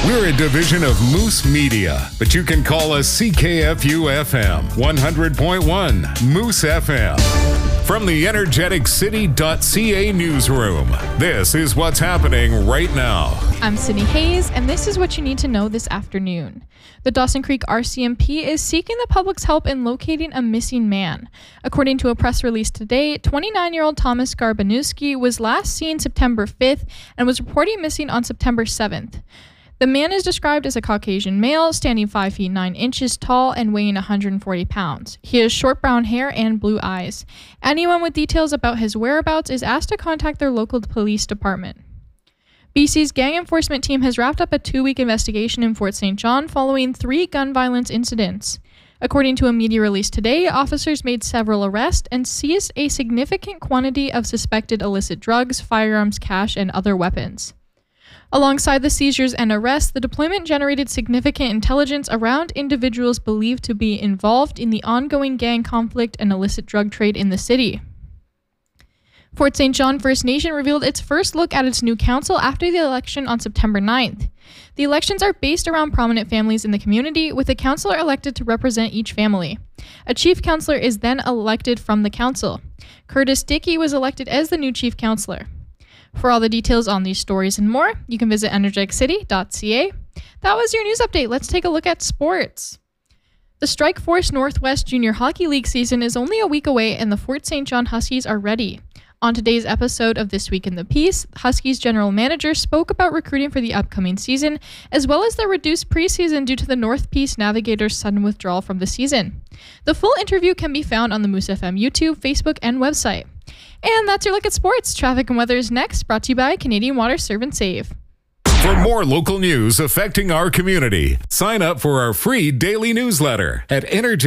We're a division of Moose Media, but you can call us CKFU-FM 100.1 Moose FM. From the energeticcity.ca newsroom, this is what's happening right now. I'm Sydney Hayes, and this is what you need to know this afternoon. The Dawson Creek RCMP is seeking the public's help in locating a missing man. According to a press release today, 29-year-old Thomas Garbanewski was last seen September 5th and was reported missing on September 7th. The man is described as a Caucasian male, standing 5 feet 9 inches tall and weighing 140 pounds. He has short brown hair and blue eyes. Anyone with details about his whereabouts is asked to contact their local police department. BC's gang enforcement team has wrapped up a 2-week investigation in Fort St. John following 3 gun violence incidents. According to a media release today, officers made several arrests and seized a significant quantity of suspected illicit drugs, firearms, cash, and other weapons. Alongside the seizures and arrests, the deployment generated significant intelligence around individuals believed to be involved in the ongoing gang conflict and illicit drug trade in the city. Fort St. John First Nation revealed its first look at its new council after the election on September 9th. The elections are based around prominent families in the community, with a councillor elected to represent each family. A chief councillor is then elected from the council. Curtis Dickey was elected as the new chief councillor. For all the details on these stories and more, you can visit energeticcity.ca. That was your news update. Let's take a look at sports. The Strike Force Northwest Junior Hockey League season is only a week away, and the Fort St. John Huskies are ready. On today's episode of This Week in the Piece, Huskies general manager spoke about recruiting for the upcoming season, as well as the reduced preseason due to the North Peace Navigators' sudden withdrawal from the season. The full interview can be found on the Moose FM YouTube, Facebook, and website. And that's your look at sports. Traffic and weather is next, brought to you by Canadian Water Serve and Save. For more local news affecting our community, sign up for our free daily newsletter at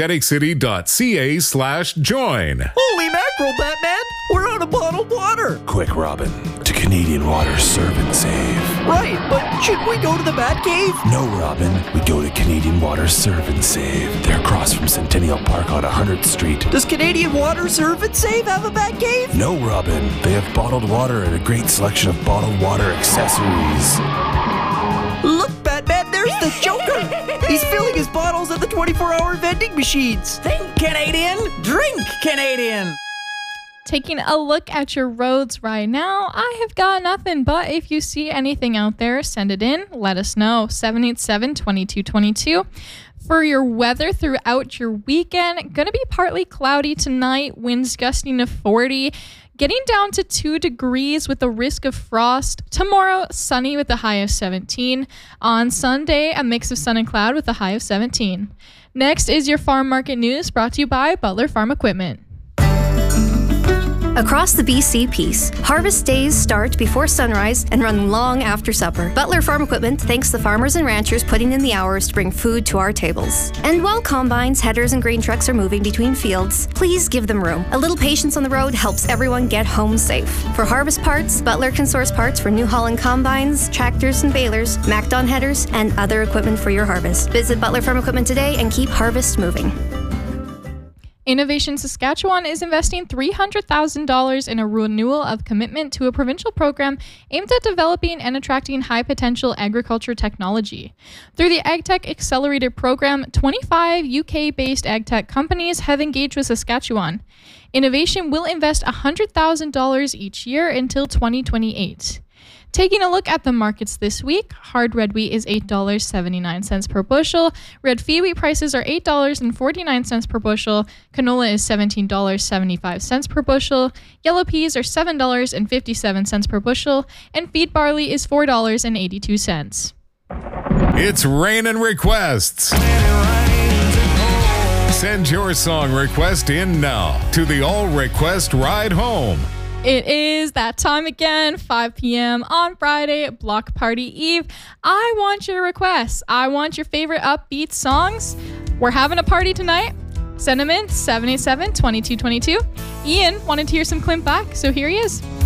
energeticcity.ca/join. Holy mackerel, Batman! We're out of bottled water! Quick, Robin, to Canadian Water Serve and Save. Right, but shouldn't we go to the Batcave? No, Robin, we go to Canadian Water Serve and Save. They're across from Centennial Park on 100th Street. Does Canadian Water Serve and Save have a Batcave? No, Robin, they have bottled water and a great selection of bottled water accessories. Look, Batman, there's the Joker! He's filling his bottles at the 24-hour vending machines. Think Canadian, drink Canadian. Taking a look at your roads right now, I have got nothing, but if you see anything out there, send it in. Let us know. 787-2222. For your weather throughout your weekend, going to be partly cloudy tonight, winds gusting to 40, getting down to 2 degrees with the risk of frost. Tomorrow, sunny with a high of 17. On Sunday, a mix of sun and cloud with a high of 17. Next is your farm market news, brought to you by Butler Farm Equipment. Across the BC Piece, harvest days start before sunrise and run long after supper. Butler Farm Equipment thanks the farmers and ranchers putting in the hours to bring food to our tables. And while combines, headers, and grain trucks are moving between fields, please give them room. A little patience on the road helps everyone get home safe. For harvest parts, Butler can source parts for New Holland combines, tractors and balers, MacDon headers, and other equipment for your harvest. Visit Butler Farm Equipment today and keep harvest moving. Innovation Saskatchewan is investing $300,000 in a renewal of commitment to a provincial program aimed at developing and attracting high-potential agriculture technology. Through the AgTech Accelerator program, 25 UK-based AgTech companies have engaged with Saskatchewan. Innovation will invest $100,000 each year until 2028. Taking a look at the markets this week, hard red wheat is $8.79 per bushel. Red feed wheat prices are $8.49 per bushel. Canola is $17.75 per bushel. Yellow peas are $7.57 per bushel. And feed barley is $4.82. It's Rain and Requests. Send your song request in now to the All Request Ride Home. It is that time again, 5 p.m. on Friday, Block Party Eve. I want your requests. I want your favorite upbeat songs. We're having a party tonight. Send them in, 787-2222. Ian wanted to hear some Clint Black, so here he is.